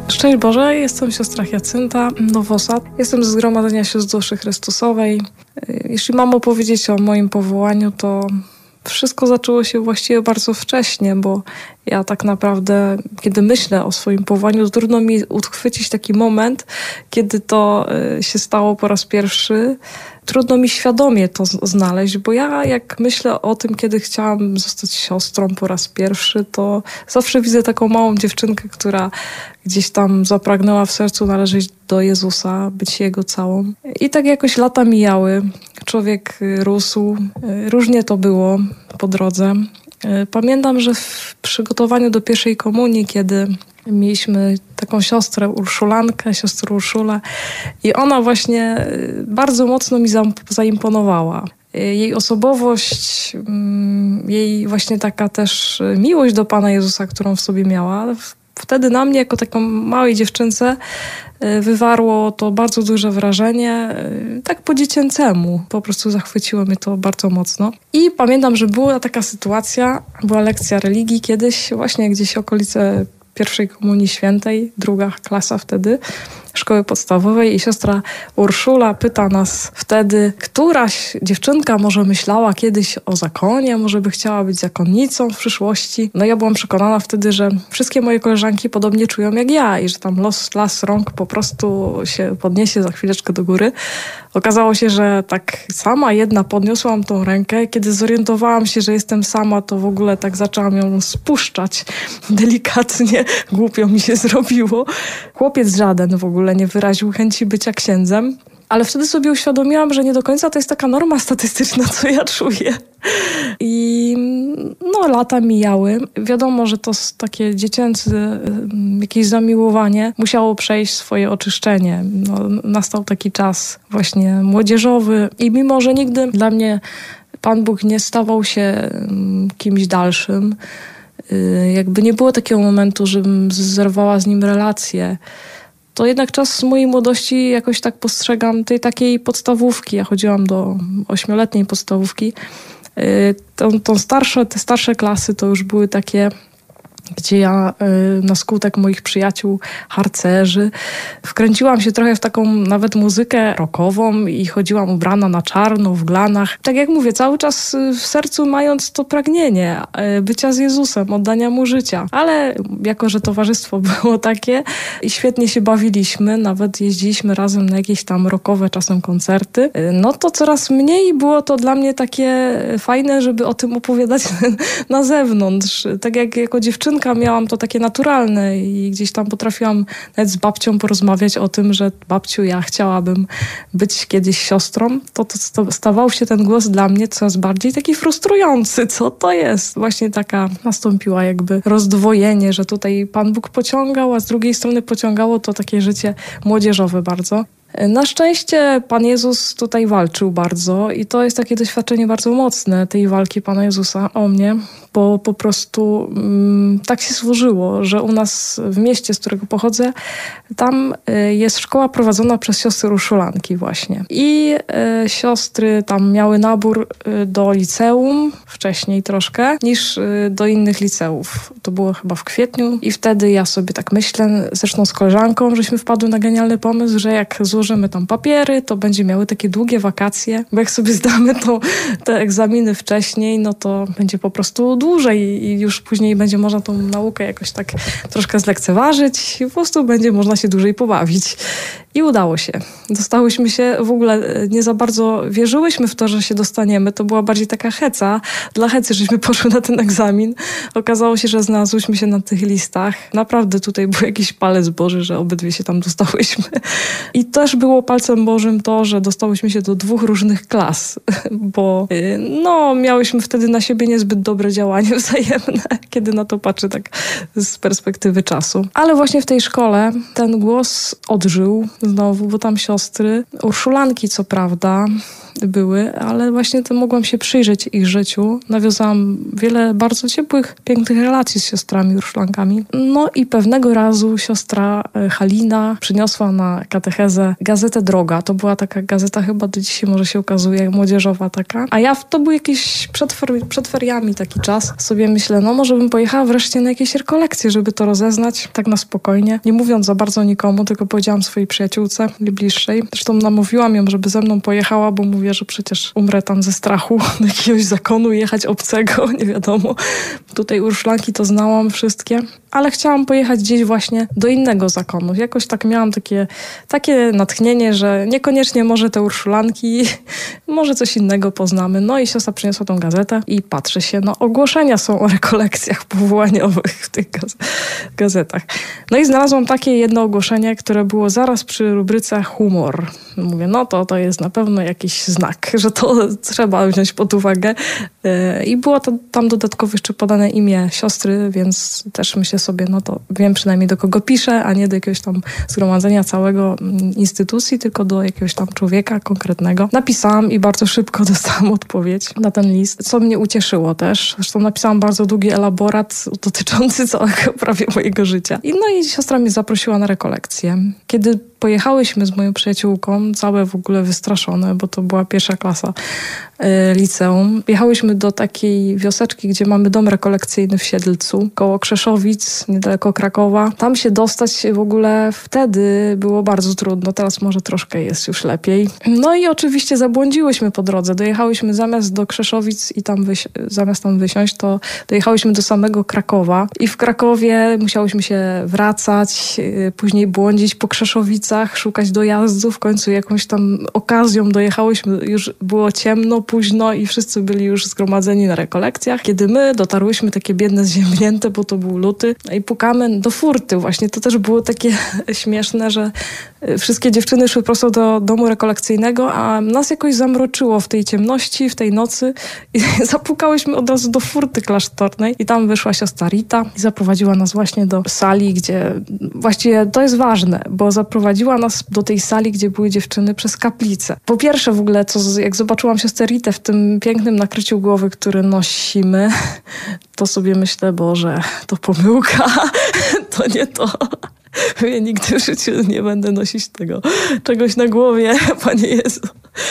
Szczęść Boże, jestem siostra Jacynta Nowosad. Jestem ze Zgromadzenia Sióstr Duszy Chrystusowej. Jeśli mam opowiedzieć o moim powołaniu, to wszystko zaczęło się właściwie bardzo wcześnie, bo ja tak naprawdę, kiedy myślę o swoim powołaniu, to trudno mi uchwycić taki moment, kiedy to się stało po raz pierwszy. Trudno mi świadomie to znaleźć, bo ja jak myślę o tym, kiedy chciałam zostać siostrą po raz pierwszy, to zawsze widzę taką małą dziewczynkę, która gdzieś tam zapragnęła w sercu należeć do Jezusa, być Jego całą. I tak jakoś lata mijały, człowiek rósł, różnie to było po drodze. Pamiętam, że w przygotowaniu do pierwszej komunii, kiedy mieliśmy taką siostrę Urszulankę, siostrę Urszulę i ona właśnie bardzo mocno mi zaimponowała. Jej osobowość, jej właśnie taka też miłość do Pana Jezusa, którą w sobie miała, wtedy na mnie jako taką małej dziewczynce wywarło to bardzo duże wrażenie, tak po dziecięcemu. Po prostu zachwyciło mnie to bardzo mocno. I pamiętam, że była taka sytuacja, była lekcja religii kiedyś, właśnie gdzieś okolice pierwszej komunii świętej, druga klasa wtedy, szkoły podstawowej i siostra Urszula pyta nas wtedy, któraś dziewczynka może myślała kiedyś o zakonie, może by chciała być zakonnicą w przyszłości. No ja byłam przekonana wtedy, że wszystkie moje koleżanki podobnie czują jak ja i że tam las rąk po prostu się podniesie za chwileczkę do góry. Okazało się, że tak sama jedna podniosłam tą rękę. Kiedy zorientowałam się, że jestem sama, to w ogóle tak zaczęłam ją spuszczać delikatnie. Głupio mi się zrobiło. Chłopiec żaden w ogóle nie wyraził chęci bycia księdzem. Ale wtedy sobie uświadomiłam, że nie do końca to jest taka norma statystyczna, co ja czuję. I no, lata mijały. Wiadomo, że to takie dziecięce jakieś zamiłowanie musiało przejść swoje oczyszczenie. No, nastał taki czas właśnie młodzieżowy i mimo, że nigdy dla mnie Pan Bóg nie stawał się kimś dalszym, jakby nie było takiego momentu, żebym zerwała z nim relację, to jednak czas z mojej młodości jakoś tak postrzegam tej takiej podstawówki. Ja chodziłam do 8-letniej podstawówki. Te starsze klasy to już były takie, gdzie ja na skutek moich przyjaciół harcerzy wkręciłam się trochę w taką nawet muzykę rockową i chodziłam ubrana na czarno, w glanach. Tak jak mówię, cały czas w sercu mając to pragnienie bycia z Jezusem, oddania Mu życia. Ale jako, że towarzystwo było takie i świetnie się bawiliśmy, nawet jeździliśmy razem na jakieś tam rockowe czasem koncerty, no to coraz mniej było to dla mnie takie fajne, żeby o tym opowiadać na zewnątrz. Tak jak jako dziewczynka miałam to takie naturalne i gdzieś tam potrafiłam nawet z babcią porozmawiać o tym, że babciu, ja chciałabym być kiedyś siostrą, to stawał się ten głos dla mnie coraz bardziej taki frustrujący. Co to jest? Właśnie taka nastąpiła jakby rozdwojenie, że tutaj Pan Bóg pociągał, a z drugiej strony pociągało to takie życie młodzieżowe bardzo. Na szczęście Pan Jezus tutaj walczył bardzo i to jest takie doświadczenie bardzo mocne tej walki Pana Jezusa o mnie, bo po prostu tak się złożyło, że u nas w mieście, z którego pochodzę, tam jest szkoła prowadzona przez siostry Urszulanki właśnie. I siostry tam miały nabór do liceum wcześniej troszkę niż do innych liceów. To było chyba w kwietniu i wtedy ja sobie tak myślę, zresztą z koleżanką, żeśmy wpadły na genialny pomysł, że jak złożymy tam papiery, to będzie miały takie długie wakacje, bo jak sobie zdamy te egzaminy wcześniej, no to będzie po prostu dłużej i już później będzie można tą naukę jakoś tak troszkę zlekceważyć i po prostu będzie można się dłużej pobawić. I udało się. Dostałyśmy się, w ogóle nie za bardzo wierzyłyśmy w to, że się dostaniemy. To była bardziej taka heca. Dla hecy, żeśmy poszły na ten egzamin. Okazało się, że znalazłyśmy się na tych listach. Naprawdę tutaj był jakiś palec Boży, że obydwie się tam dostałyśmy. I też było palcem Bożym to, że dostałyśmy się do 2 różnych klas, bo no, miałyśmy wtedy na siebie niezbyt dobre działanie wzajemne, kiedy na to patrzę tak z perspektywy czasu. Ale właśnie w tej szkole ten głos odżył znowu, bo tam siostry Urszulanki, co prawda, były, ale właśnie to mogłam się przyjrzeć ich życiu. Nawiązałam wiele bardzo ciepłych, pięknych relacji z siostrami urszulankami. No i pewnego razu siostra Halina przyniosła na katechezę gazetę Droga. To była taka gazeta, chyba do dzisiaj może się ukazuje, młodzieżowa taka. A ja, to był jakiś przed feriami taki czas. Sobie myślę, no może bym pojechała wreszcie na jakieś rekolekcje, żeby to rozeznać tak na spokojnie. Nie mówiąc za bardzo nikomu, tylko powiedziałam swojej przyjaciółce najbliższej. Zresztą namówiłam ją, żeby ze mną pojechała, bo mówię, że przecież umrę tam ze strachu do jakiegoś zakonu, jechać obcego, nie wiadomo. Tutaj urszulanki to znałam wszystkie, ale chciałam pojechać gdzieś właśnie do innego zakonu. Jakoś tak miałam takie natchnienie, że niekoniecznie może te urszulanki, może coś innego poznamy. No i siostra przyniosła tą gazetę i patrzy się, no ogłoszenia są o rekolekcjach powołaniowych w tych gazetach. No i znalazłam takie jedno ogłoszenie, które było zaraz przy rubryce humor. Mówię, no to jest na pewno jakiś znak, że to trzeba wziąć pod uwagę. I było tam dodatkowo jeszcze podane imię siostry, więc też myślę sobie, no to wiem przynajmniej do kogo piszę, a nie do jakiegoś tam zgromadzenia całego instytucji, tylko do jakiegoś tam człowieka konkretnego. Napisałam i bardzo szybko dostałam odpowiedź na ten list, co mnie ucieszyło też. Zresztą napisałam bardzo długi elaborat dotyczący całego prawie mojego życia. No i siostra mnie zaprosiła na rekolekcję. Kiedy pojechałyśmy z moją przyjaciółką, całe w ogóle wystraszone, bo to była pierwsza klasa liceum. Jechałyśmy do takiej wioseczki, gdzie mamy dom rekolekcyjny w Siedlcu, koło Krzeszowic, niedaleko Krakowa. Tam się dostać w ogóle wtedy było bardzo trudno, teraz może troszkę jest już lepiej. No i oczywiście zabłądziłyśmy po drodze. Dojechałyśmy zamiast do Krzeszowic i zamiast tam wysiąść, to dojechałyśmy do samego Krakowa. I w Krakowie musiałyśmy się wracać, później błądzić po Krzeszowicach, szukać dojazdu. W końcu jakąś tam okazją dojechałyśmy, już było ciemno, późno i wszyscy byli już zgromadzeni na rekolekcjach. Kiedy my dotarłyśmy takie biedne, zziębnięte, bo to był luty, i pukamy do furty właśnie. To też było takie śmieszne, że wszystkie dziewczyny szły prosto do domu rekolekcyjnego, a nas jakoś zamroczyło w tej ciemności, w tej nocy i zapukałyśmy od razu do furty klasztornej i tam wyszła siostra Rita i zaprowadziła nas właśnie do sali, gdzie właściwie to jest ważne, bo zaprowadziła nas do tej sali, gdzie były dziewczyny przez kaplicę. Po pierwsze w ogóle, jak zobaczyłam siostrę Ritę w tym pięknym nakryciu głowy, który nosimy, to sobie myślę, Boże, to pomyłka, to nie to. Ja nigdy w życiu nie będę nosić czegoś na głowie, Panie Jezu.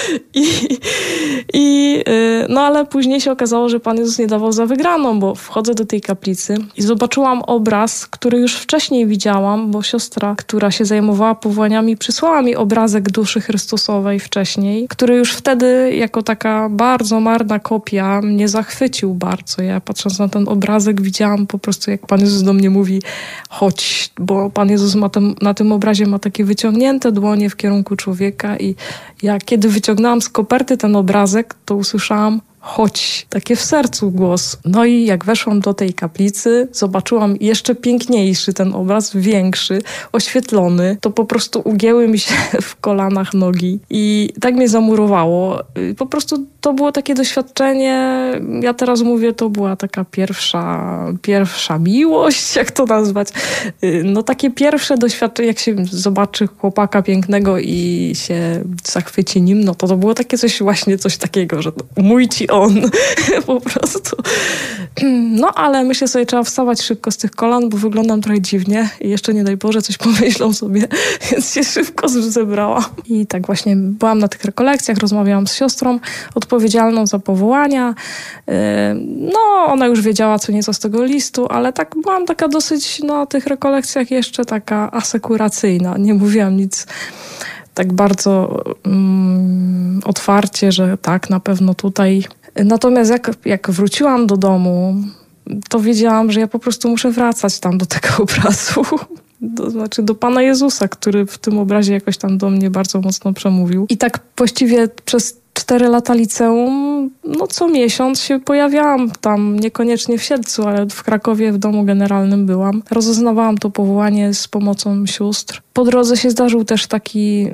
No ale później się okazało, że Pan Jezus nie dawał za wygraną, bo wchodzę do tej kaplicy i zobaczyłam obraz, który już wcześniej widziałam, bo siostra, która się zajmowała powołaniami, przysłała mi obrazek duszy Chrystusowej wcześniej, który już wtedy jako taka bardzo marna kopia mnie zachwycił bardzo. Ja patrząc na ten obrazek widziałam po prostu, jak Pan Jezus do mnie mówi, chodź, bo Pan Jezus na tym obrazie ma takie wyciągnięte dłonie w kierunku człowieka i ja kiedy wyciągnęłam z koperty ten obrazek, to usłyszałam chodź, takie w sercu głos. No i jak weszłam do tej kaplicy, zobaczyłam jeszcze piękniejszy ten obraz, większy, oświetlony. To po prostu ugięły mi się w kolanach nogi i tak mnie zamurowało. Po prostu to było takie doświadczenie, ja teraz mówię, to była taka pierwsza miłość, jak to nazwać. No takie pierwsze doświadczenie, jak się zobaczy chłopaka pięknego i się zachwyci nim, no to było takie coś takiego, że mój ci on po prostu. No ale myślę sobie, trzeba wstawać szybko z tych kolan, bo wyglądam trochę dziwnie i jeszcze nie daj Boże coś pomyślą sobie, więc się szybko zebrałam. I tak właśnie byłam na tych rekolekcjach, rozmawiałam z siostrą odpowiedzialną za powołania. No ona już wiedziała co nieco z tego listu, ale tak byłam taka dosyć na tych rekolekcjach jeszcze taka asekuracyjna. Nie mówiłam nic tak bardzo otwarcie, że tak, na pewno tutaj. Natomiast jak wróciłam do domu, to wiedziałam, że ja po prostu muszę wracać tam do tego obrazu. To znaczy do Pana Jezusa, który w tym obrazie jakoś tam do mnie bardzo mocno przemówił. I tak właściwie przez 4 lata liceum, no co miesiąc się pojawiałam tam, niekoniecznie w Siedlcu, ale w Krakowie w domu generalnym byłam. Rozeznawałam to powołanie z pomocą sióstr. Po drodze się zdarzył też takie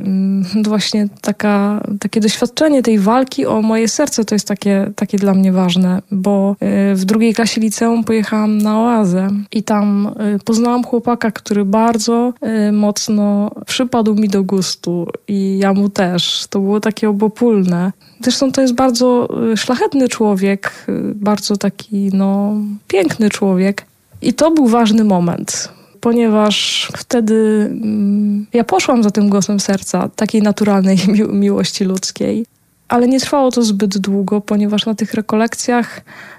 doświadczenie tej walki o moje serce. To jest takie dla mnie ważne, bo w 2. klasie liceum pojechałam na oazę i tam poznałam chłopaka, który bardzo mocno przypadł mi do gustu i ja mu też. To było takie obopólne. Zresztą to jest bardzo szlachetny człowiek, bardzo taki, piękny człowiek. I to był ważny moment, ponieważ wtedy ja poszłam za tym głosem serca, takiej naturalnej miłości ludzkiej. Ale nie trwało to zbyt długo, ponieważ na tych rekolekcjach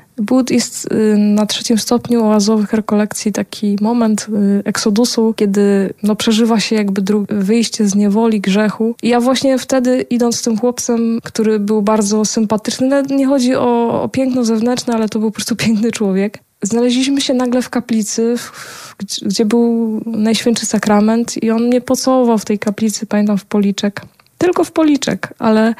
jest na 3. stopniu oazowych rekolekcji taki moment eksodusu, kiedy przeżywa się jakby wyjście z niewoli, grzechu. I ja właśnie wtedy, idąc z tym chłopcem, który był bardzo sympatyczny, nawet nie chodzi o piękno zewnętrzne, ale to był po prostu piękny człowiek, znaleźliśmy się nagle w kaplicy, gdzie był Najświętszy Sakrament i on mnie pocałował w tej kaplicy, pamiętam, w policzek. Tylko w policzek, ale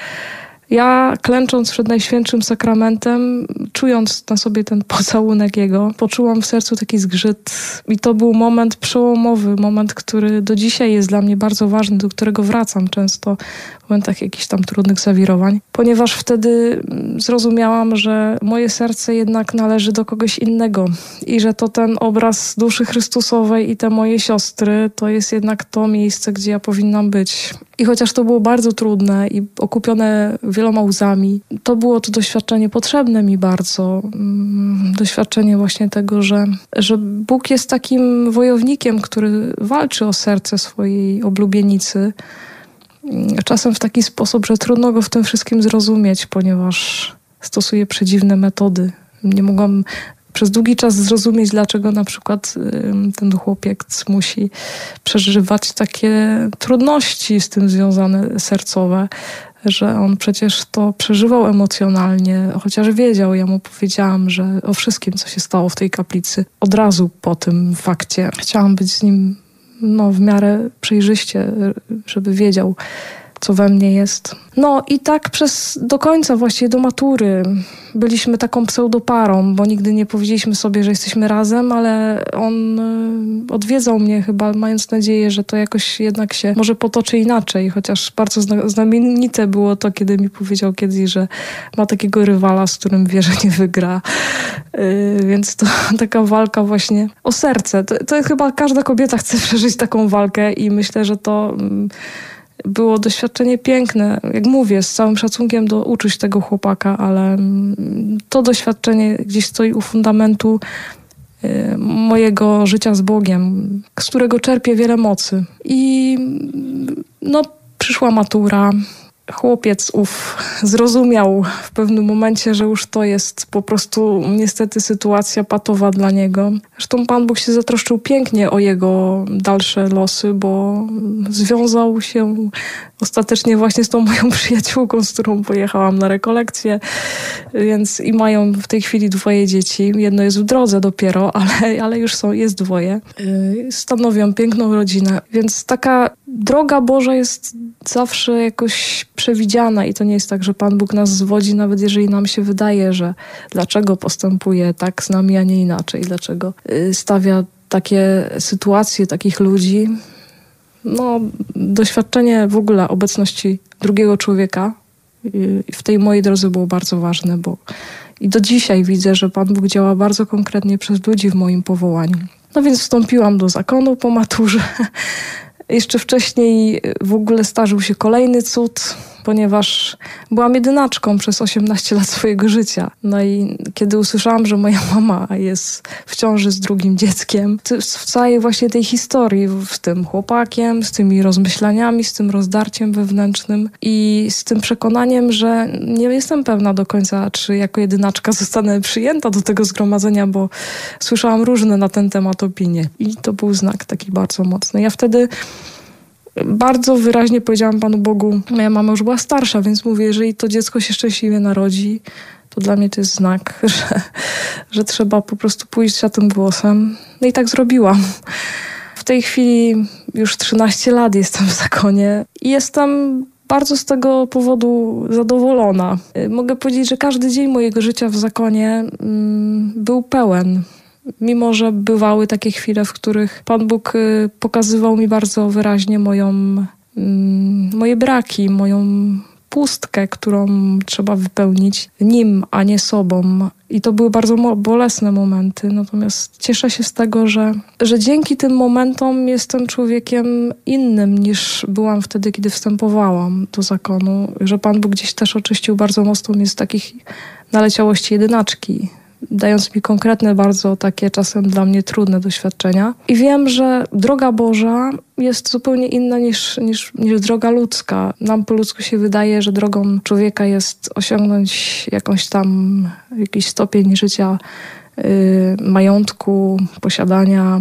ja, klęcząc przed Najświętszym Sakramentem, czując na sobie ten pocałunek jego, poczułam w sercu taki zgrzyt i to był moment przełomowy, moment, który do dzisiaj jest dla mnie bardzo ważny, do którego wracam często w momentach jakichś tam trudnych zawirowań, ponieważ wtedy zrozumiałam, że moje serce jednak należy do kogoś innego i że to ten obraz duszy Chrystusowej i te moje siostry to jest jednak to miejsce, gdzie ja powinnam być. I chociaż to było bardzo trudne i okupione wieloma łzami, to było to doświadczenie potrzebne mi bardzo. Doświadczenie właśnie tego, że Bóg jest takim wojownikiem, który walczy o serce swojej oblubienicy. Czasem w taki sposób, że trudno go w tym wszystkim zrozumieć, ponieważ stosuje przedziwne metody. Nie mogłam przez długi czas zrozumieć, dlaczego na przykład ten chłopiec musi przeżywać takie trudności z tym związane sercowe, że on przecież to przeżywał emocjonalnie, chociaż wiedział, ja mu powiedziałam, że o wszystkim, co się stało w tej kaplicy, od razu po tym fakcie. Chciałam być z nim w miarę przejrzyście, żeby wiedział, co we mnie jest. I tak do końca, właściwie do matury, byliśmy taką pseudoparą, bo nigdy nie powiedzieliśmy sobie, że jesteśmy razem, ale on odwiedzał mnie chyba, mając nadzieję, że to jakoś jednak się może potoczy inaczej, chociaż bardzo znamienite było to, kiedy mi powiedział kiedyś, że ma takiego rywala, z którym wie, że nie wygra. Więc to taka walka właśnie o serce. To chyba każda kobieta chce przeżyć taką walkę i myślę, że to było doświadczenie piękne. Jak mówię, z całym szacunkiem do uczuć tego chłopaka, ale to doświadczenie gdzieś stoi u fundamentu mojego życia z Bogiem, z którego czerpię wiele mocy. I przyszła matura. Chłopiec zrozumiał w pewnym momencie, że już to jest po prostu niestety sytuacja patowa dla niego. Zresztą Pan Bóg się zatroszczył pięknie o jego dalsze losy, bo związał się ostatecznie właśnie z tą moją przyjaciółką, z którą pojechałam na rekolekcję, więc i mają w tej chwili 2 dzieci. Jedno jest w drodze dopiero, ale już jest 2. Stanowią piękną rodzinę, więc taka droga Boża jest zawsze jakoś przewidziana i to nie jest tak, że Pan Bóg nas zwodzi, nawet jeżeli nam się wydaje, że dlaczego postępuje tak z nami, a nie inaczej, dlaczego stawia takie sytuacje, takich ludzi. Doświadczenie w ogóle obecności drugiego człowieka w tej mojej drodze było bardzo ważne, bo i do dzisiaj widzę, że Pan Bóg działa bardzo konkretnie przez ludzi w moim powołaniu. Więc wstąpiłam do zakonu po maturze. Jeszcze wcześniej w ogóle zdarzył się kolejny cud, ponieważ byłam jedynaczką przez 18 lat swojego życia. I kiedy usłyszałam, że moja mama jest w ciąży z drugim dzieckiem, w całej właśnie tej historii, z tym chłopakiem, z tymi rozmyślaniami, z tym rozdarciem wewnętrznym i z tym przekonaniem, że nie jestem pewna do końca, czy jako jedynaczka zostanę przyjęta do tego zgromadzenia, bo słyszałam różne na ten temat opinie. I to był znak taki bardzo mocny. Ja wtedy bardzo wyraźnie powiedziałam Panu Bogu, moja mama już była starsza, więc mówię, jeżeli to dziecko się szczęśliwie narodzi, to dla mnie to jest znak, że trzeba po prostu pójść za tym głosem. I tak zrobiłam. W tej chwili już 13 lat jestem w zakonie i jestem bardzo z tego powodu zadowolona. Mogę powiedzieć, że każdy dzień mojego życia w zakonie był pełen. Mimo że bywały takie chwile, w których Pan Bóg pokazywał mi bardzo wyraźnie moje braki, moją pustkę, którą trzeba wypełnić nim, a nie sobą. I to były bardzo bolesne momenty, natomiast cieszę się z tego, że dzięki tym momentom jestem człowiekiem innym niż byłam wtedy, kiedy wstępowałam do zakonu. Że Pan Bóg gdzieś też oczyścił bardzo mocno mnie z takich naleciałości jedynaczki, dając mi konkretne, bardzo takie czasem dla mnie trudne doświadczenia. I wiem, że droga Boża jest zupełnie inna niż droga ludzka. Nam po ludzku się wydaje, że drogą człowieka jest osiągnąć jakiś stopień życia, majątku, posiadania,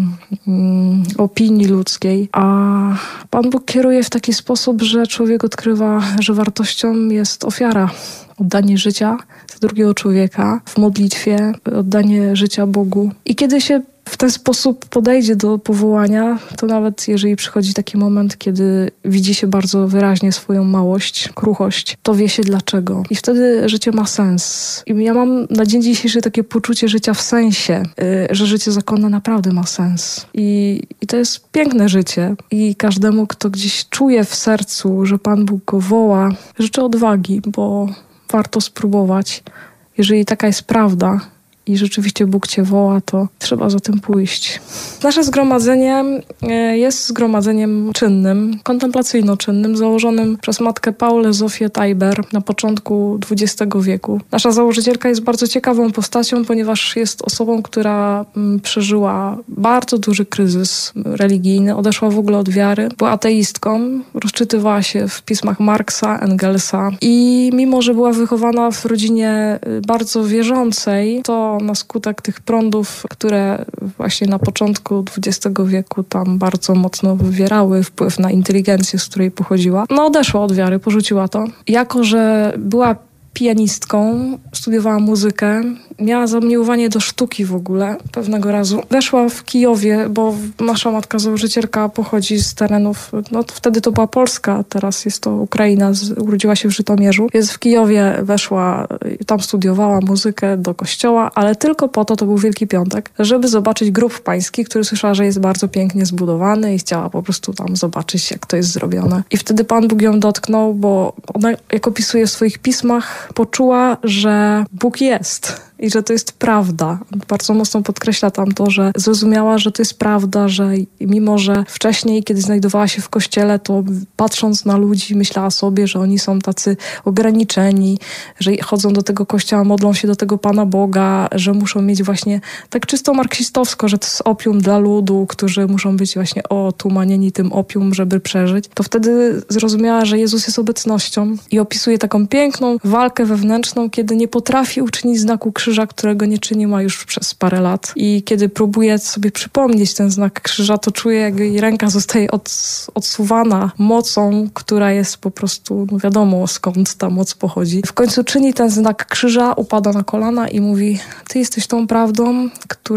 opinii ludzkiej. A Pan Bóg kieruje w taki sposób, że człowiek odkrywa, że wartością jest ofiara. Oddanie życia za drugiego człowieka w modlitwie, oddanie życia Bogu. I kiedy się w ten sposób podejdzie do powołania, to nawet jeżeli przychodzi taki moment, kiedy widzi się bardzo wyraźnie swoją małość, kruchość, to wie się dlaczego. I wtedy życie ma sens. I ja mam na dzień dzisiejszy takie poczucie życia w sensie, że życie zakonne naprawdę ma sens. I to jest piękne życie. I każdemu, kto gdzieś czuje w sercu, że Pan Bóg go woła, życzę odwagi, bo warto spróbować. Jeżeli taka jest prawda i rzeczywiście Bóg cię woła, to trzeba za tym pójść. Nasze zgromadzenie jest zgromadzeniem czynnym, kontemplacyjno-czynnym, założonym przez matkę Paulę Zofię Tajber na początku XX wieku. Nasza założycielka jest bardzo ciekawą postacią, ponieważ jest osobą, która przeżyła bardzo duży kryzys religijny, odeszła w ogóle od wiary, była ateistką, rozczytywała się w pismach Marksa, Engelsa i mimo, że była wychowana w rodzinie bardzo wierzącej, to na skutek tych prądów, które właśnie na początku XX wieku tam bardzo mocno wywierały wpływ na inteligencję, z której pochodziła, odeszła od wiary, porzuciła to. Jako że była pianistką, studiowała muzykę, miała zamiłowanie do sztuki w ogóle pewnego razu. Weszła w Kijowie, bo nasza matka założycielka pochodzi z terenów, wtedy to była Polska, teraz jest to Ukraina, urodziła się w Żytomierzu. Więc w Kijowie weszła, tam studiowała muzykę do kościoła, ale tylko po to był Wielki Piątek, żeby zobaczyć grób pański, który słyszała, że jest bardzo pięknie zbudowany i chciała po prostu tam zobaczyć, jak to jest zrobione. I wtedy Pan Bóg ją dotknął, bo ona, jak opisuje w swoich pismach, poczuła, że Bóg jest i że to jest prawda. Bardzo mocno podkreśla tam to, że zrozumiała, że to jest prawda, że mimo, że wcześniej, kiedy znajdowała się w kościele, to patrząc na ludzi, myślała sobie, że oni są tacy ograniczeni, że chodzą do tego kościoła, modlą się do tego Pana Boga, że muszą mieć właśnie tak czysto marksistowsko, że to jest opium dla ludu, którzy muszą być właśnie otumanieni tym opium, żeby przeżyć. To wtedy zrozumiała, że Jezus jest obecnością i opisuje taką piękną walkę wewnętrzną, kiedy nie potrafi uczynić znaku krzyża, którego nie czyniła już przez parę lat. I kiedy próbuje sobie przypomnieć ten znak krzyża, to czuje, jak jej ręka zostaje odsuwana mocą, która jest po prostu, wiadomo skąd ta moc pochodzi. W końcu czyni ten znak krzyża, upada na kolana i mówi: ty jesteś tą prawdą,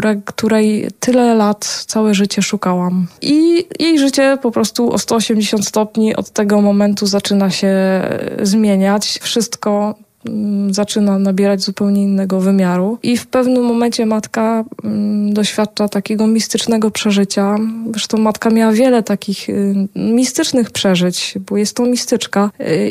której tyle lat, całe życie szukałam. I jej życie po prostu o 180 stopni od tego momentu zaczyna się zmieniać. Wszystko zaczyna nabierać zupełnie innego wymiaru. I w pewnym momencie matka doświadcza takiego mistycznego przeżycia. Zresztą matka miała wiele takich mistycznych przeżyć, bo jest to mistyczka.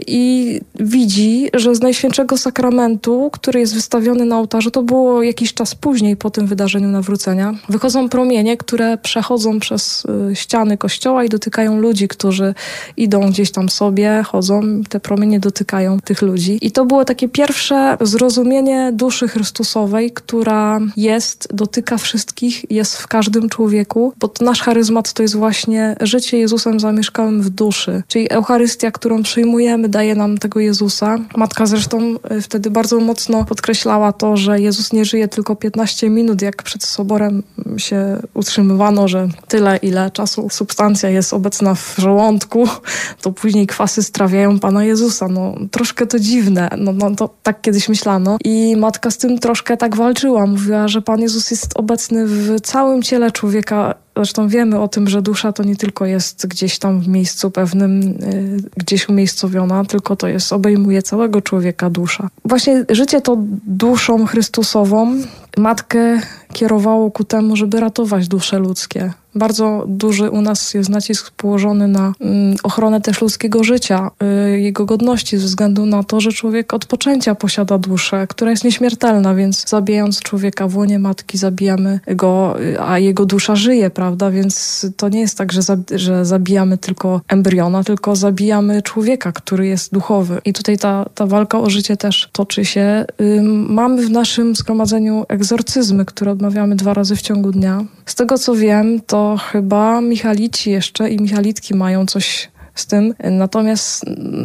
I widzi, że z Najświętszego Sakramentu, który jest wystawiony na ołtarzu, to było jakiś czas później po tym wydarzeniu nawrócenia, wychodzą promienie, które przechodzą przez ściany kościoła i dotykają ludzi, którzy idą gdzieś tam sobie, chodzą. Te promienie dotykają tych ludzi. I to było takie pierwsze zrozumienie duszy Chrystusowej, która dotyka wszystkich, jest w każdym człowieku, bo to nasz charyzmat to jest właśnie życie Jezusem zamieszkałym w duszy. Czyli Eucharystia, którą przyjmujemy, daje nam tego Jezusa. Matka zresztą wtedy bardzo mocno podkreślała to, że Jezus nie żyje tylko 15 minut, jak przed soborem się utrzymywano, że tyle, ile czasu substancja jest obecna w żołądku, to później kwasy strawiają Pana Jezusa. Troszkę to dziwne. To tak kiedyś myślano. I matka z tym troszkę tak walczyła. Mówiła, że Pan Jezus jest obecny w całym ciele człowieka Zresztą wiemy o tym, że dusza to nie tylko jest gdzieś tam w miejscu pewnym, gdzieś umiejscowiona, tylko to obejmuje całego człowieka dusza. Właśnie życie to duszą Chrystusową matkę kierowało ku temu, żeby ratować dusze ludzkie. Bardzo duży u nas jest nacisk położony na ochronę też ludzkiego życia, jego godności, ze względu na to, że człowiek od poczęcia posiada duszę, która jest nieśmiertelna, więc zabijając człowieka w łonie matki, zabijamy go, a jego dusza żyje, prawda? Więc to nie jest tak, że zabijamy tylko embriona, tylko zabijamy człowieka, który jest duchowy. I tutaj ta walka o życie też toczy się. Mamy w naszym zgromadzeniu egzorcyzmy, które odmawiamy 2 razy w ciągu dnia. Z tego co wiem, to chyba Michalici jeszcze i Michalitki mają coś z tym. Natomiast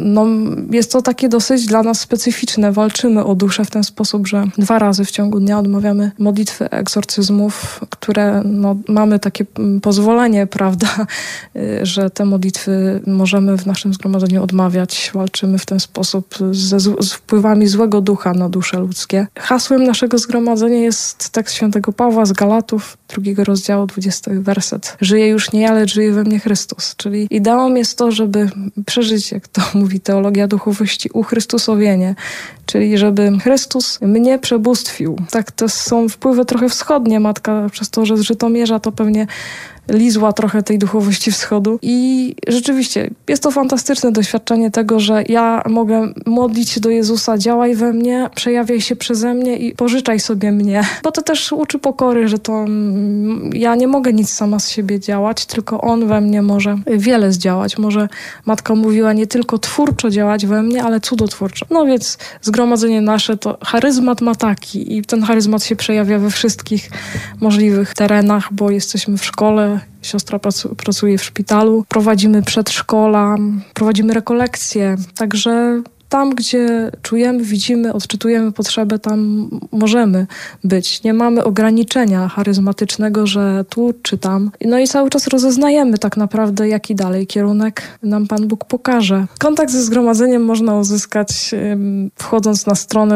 jest to takie dosyć dla nas specyficzne. Walczymy o duszę w ten sposób, że 2 razy w ciągu dnia odmawiamy modlitwy egzorcyzmów, które mamy takie pozwolenie, prawda, że te modlitwy możemy w naszym zgromadzeniu odmawiać. Walczymy w ten sposób z wpływami złego ducha na dusze ludzkie. Hasłem naszego zgromadzenia jest tekst świętego Pawła z Galatów, 2 rozdziału, 20 werset. Żyję już nie ja, lecz żyje we mnie Chrystus. Czyli ideą jest to, żeby przeżyć, jak to mówi teologia duchowości, uchrystusowienie, czyli żeby Chrystus mnie przebóstwił. Tak, to są wpływy trochę wschodnie. Matka przez to, że z Żytomierza, to pewnie lizła trochę tej duchowości wschodu. I rzeczywiście jest to fantastyczne doświadczenie tego, że ja mogę modlić się do Jezusa, działaj we mnie, przejawiaj się przeze mnie i pożyczaj sobie mnie. Bo to też uczy pokory, że to ja nie mogę nic sama z siebie działać, tylko On we mnie może wiele zdziałać. Może matka mówiła nie tylko twórczo działać we mnie, ale cudotwórczo. No więc zgromadzenie nasze to charyzmat ma taki i ten charyzmat się przejawia we wszystkich możliwych terenach, bo jesteśmy w szkole, siostra pracuje w szpitalu, prowadzimy przedszkola, prowadzimy rekolekcje, także tam, gdzie czujemy, widzimy, odczytujemy potrzebę, tam możemy być. Nie mamy ograniczenia charyzmatycznego, że tu czy tam. No i cały czas rozeznajemy tak naprawdę, jaki dalej kierunek nam Pan Bóg pokaże. Kontakt ze zgromadzeniem można uzyskać wchodząc na stronę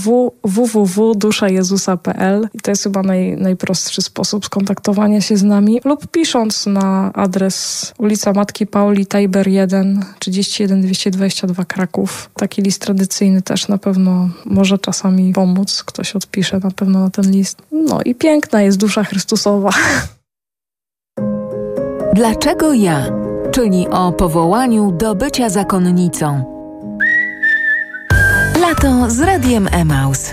www.duszajezusa.pl i to jest chyba najprostszy sposób skontaktowania się z nami, lub pisząc na adres ulica Matki Pauli, Tajber 1, 31222 Kraków. Taki list tradycyjny też na pewno może czasami pomóc. Ktoś odpisze na pewno na ten list. No i piękna jest dusza Chrystusowa. Dlaczego ja? Czyli o powołaniu do bycia zakonnicą. Lato z Radiem Emaus.